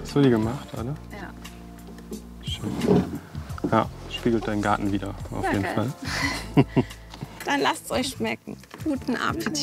Hast du die gemacht, oder? Ja. Schön. Ja, spiegelt deinen Garten wieder, auf jeden geil. Fall. Dann lasst es euch schmecken. Guten Appetit.